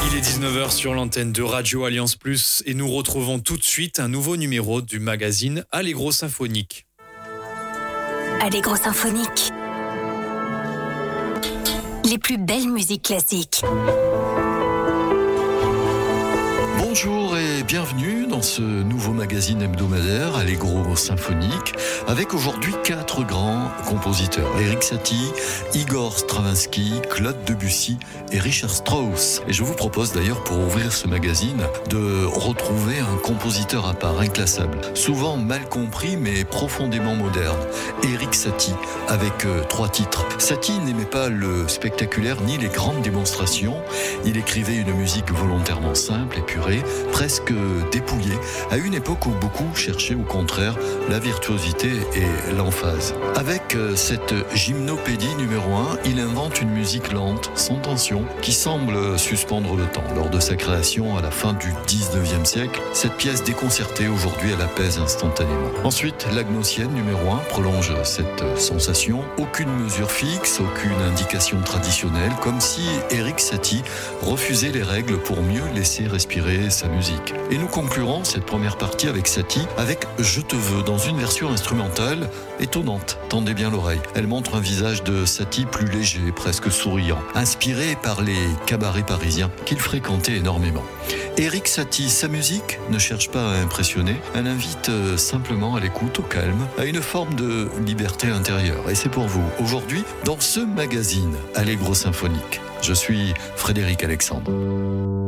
Il est 19h sur l'antenne de Radio Alliance Plus et nous retrouvons tout de suite un nouveau numéro du magazine Allegro Symphonique. Allegro Symphonique. Les plus belles musiques classiques. Bonjour et bienvenue dans ce nouveau magazine hebdomadaire Allegro Symphonique avec aujourd'hui 4 grands compositeurs. Erik Satie, Igor Stravinsky, Claude Debussy et Richard Strauss. Et je vous propose d'ailleurs pour ouvrir ce magazine de retrouver un compositeur à part, inclassable, souvent mal compris mais profondément moderne. Erik Satie avec 3 titres. Satie n'aimait pas le spectaculaire ni les grandes démonstrations. Il écrivait une musique volontairement simple, épurée, presque dépouillée, à une époque où beaucoup cherchaient au contraire la virtuosité et l'emphase. Avec cette gymnopédie numéro 1, il invente une musique lente, sans tension, qui semble suspendre le temps. Lors de sa création à la fin du 19e siècle, cette pièce déconcertée aujourd'hui elle apaise instantanément. Ensuite, l'Agnosienne numéro 1 prolonge cette sensation. Aucune mesure fixe, aucune indication traditionnelle, comme si Erik Satie refusait les règles pour mieux laisser respirer sa musique. Et nous conclurons cette première partie avec Satie, avec Je te veux, dans une version instrumentale étonnante. Tendez bien l'oreille. Elle montre un visage de Satie plus léger, presque souriant, inspiré par les cabarets parisiens qu'il fréquentait énormément. Erik Satie, sa musique ne cherche pas à impressionner, elle invite simplement à l'écoute, au calme, à une forme de liberté intérieure. Et c'est pour vous, aujourd'hui, dans ce magazine Allegro Symphonique. Je suis Frédéric Alexandre.